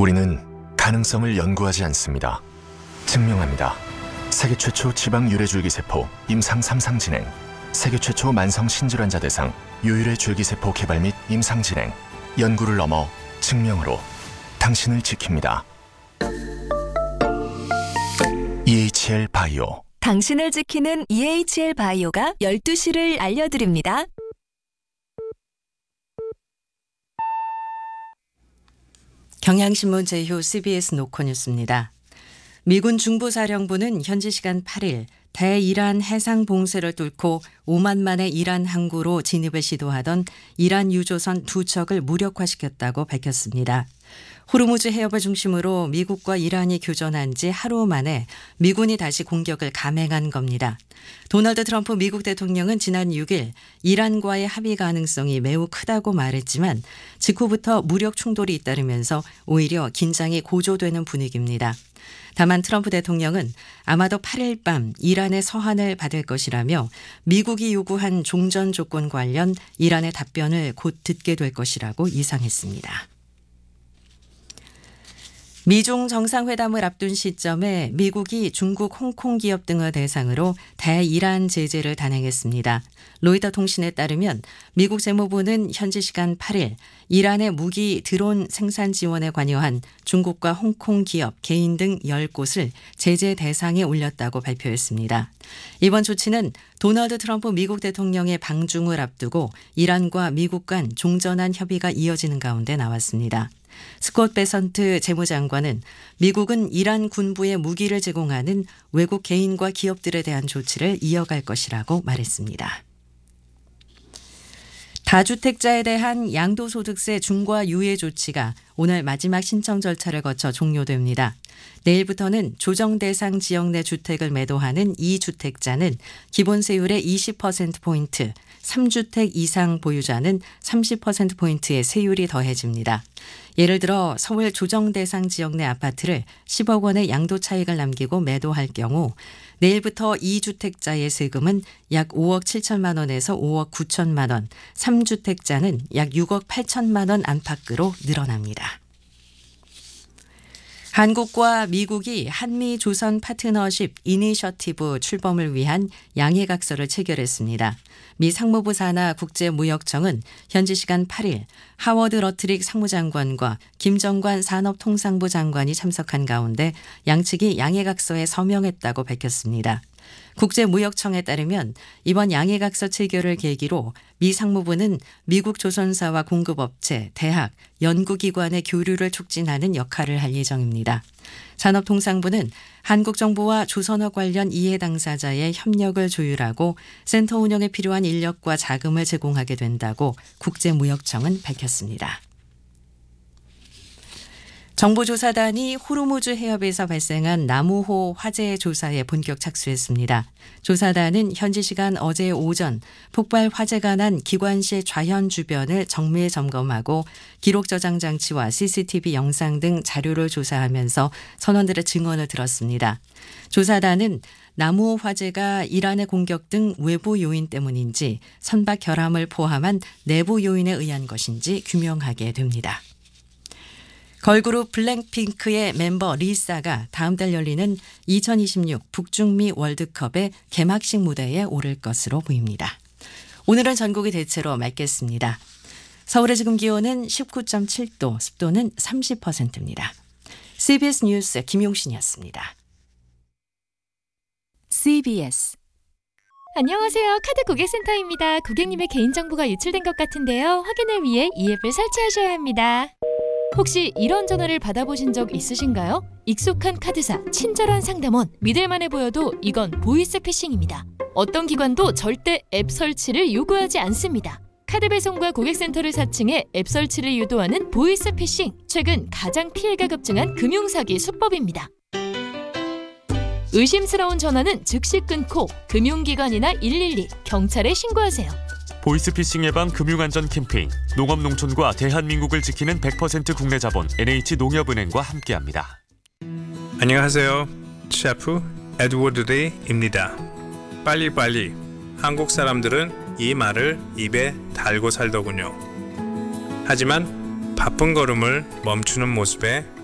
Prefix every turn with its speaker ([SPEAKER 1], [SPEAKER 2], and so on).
[SPEAKER 1] 우리는 가능성을 연구하지 않습니다. 증명합니다. 세계 최초 지방 유래줄기세포 임상 3상 진행, 세계 최초 만성 신질환자 대상 유일의 줄기세포 개발 및 임상 진행, 연구를 넘어 증명으로 당신을 지킵니다. EHL 바이오.
[SPEAKER 2] 당신을 지키는 EHL 바이오가 12시를 알려드립니다.
[SPEAKER 3] 경향신문 제휴 CBS 노컷뉴스입니다. 미군 중부사령부는 현지 시간 8일 대이란 해상 봉쇄를 뚫고 오만만의 이란 항구로 진입을 시도하던 이란 유조선 2척을 무력화시켰다고 밝혔습니다. 호르무즈 해협을 중심으로 미국과 이란이 교전한 지 하루 만에 미군이 다시 공격을 감행한 겁니다. 도널드 트럼프 미국 대통령은 지난 6일 이란과의 합의 가능성이 매우 크다고 말했지만 직후부터 무력 충돌이 잇따르면서 오히려 긴장이 고조되는 분위기입니다. 다만 트럼프 대통령은 아마도 8일 밤 이란의 서한을 받을 것이라며 미국이 요구한 종전 조건 관련 이란의 답변을 곧 듣게 될 것이라고 예상했습니다. 미중 정상회담을 앞둔 시점에 미국이 중국, 홍콩 기업 등을 대상으로 대이란 제재를 단행했습니다. 로이터 통신에 따르면 미국 재무부는 현지 시간 8일 이란의 무기 드론 생산 지원에 관여한 중국과 홍콩 기업, 개인 등 10곳을 제재 대상에 올렸다고 발표했습니다. 이번 조치는 도널드 트럼프 미국 대통령의 방중을 앞두고 이란과 미국 간 종전한 협의가 이어지는 가운데 나왔습니다. 스콧 베선트 재무장관은 미국은 이란 군부에 무기를 제공하는 외국 개인과 기업들에 대한 조치를 이어갈 것이라고 말했습니다. 다주택자에 대한 양도소득세 중과 유예 조치가 오늘 마지막 신청 절차를 거쳐 종료됩니다. 내일부터는 조정 대상 지역 내 주택을 매도하는 2주택자는 기본세율의 20%포인트, 3주택 이상 보유자는 30%포인트의 세율이 더해집니다. 예를 들어 서울 조정 대상 지역 내 아파트를 10억 원의 양도 차익을 남기고 매도할 경우 내일부터 2주택자의 세금은 약 5억 7천만 원에서 5억 9천만 원, 3주택자는 약 6억 8천만 원 안팎으로 늘어납니다. 한국과 미국이 한미 조선 파트너십 이니셔티브 출범을 위한 양해각서를 체결했습니다. 미 상무부 산하 국제무역청은 현지 시간 8일 하워드 러트릭 상무장관과 김정관 산업통상부 장관이 참석한 가운데 양측이 양해각서에 서명했다고 밝혔습니다. 국제무역청에 따르면 이번 양해각서 체결을 계기로 미 상무부는 미국 조선사와 공급업체, 대학, 연구기관의 교류를 촉진하는 역할을 할 예정입니다. 산업통상부는 한국 정부와 조선업 관련 이해 당사자의 협력을 조율하고 센터 운영에 필요한 인력과 자금을 제공하게 된다고 국제무역청은 밝혔습니다. 정보조사단이 호르무즈 해협에서 발생한 나무호 화재 조사에 본격 착수했습니다. 조사단은 현지 시간 어제 오전 폭발 화재가 난 기관실 좌현 주변을 정밀 점검하고 기록 저장 장치와 CCTV 영상 등 자료를 조사하면서 선원들의 증언을 들었습니다. 조사단은 나무호 화재가 이란의 공격 등 외부 요인 때문인지 선박 결함을 포함한 내부 요인에 의한 것인지 규명하게 됩니다. 걸그룹 블랙핑크의 멤버 리사가 다음 달 열리는 2026 북중미 월드컵의 개막식 무대에 오를 것으로 보입니다. 오늘은 전국이 대체로 맑겠습니다. 서울의 지금 기온은 19.7도, 습도는 30%입니다. CBS 뉴스 김용신이었습니다.
[SPEAKER 2] CBS
[SPEAKER 4] 안녕하세요. 카드 고객센터입니다. 고객님의 개인정보가 유출된 것 같은데요. 확인을 위해 이 앱을 설치하셔야 합니다. 혹시 이런 전화를 받아보신 적 있으신가요? 익숙한 카드사, 친절한 상담원, 믿을만해 보여도 이건 보이스피싱입니다. 어떤 기관도 절대 앱 설치를 요구하지 않습니다. 카드 배송과 고객센터를 사칭해 앱 설치를 유도하는 보이스피싱. 최근 가장 피해가 급증한 금융사기 수법입니다. 의심스러운 전화는 즉시 끊고 금융기관이나 112, 경찰에 신고하세요.
[SPEAKER 5] 보이스피싱 예방 금융안전 캠페인 농업농촌과 대한민국을 지키는 100% 국내 자본 NH농협은행과 함께합니다.
[SPEAKER 6] 안녕하세요. 셰프 에드워드 레이입니다. 빨리빨리. 한국 사람들은 이 말을 입에 달고 살더군요. 하지만 바쁜 걸음을 멈추는 모습에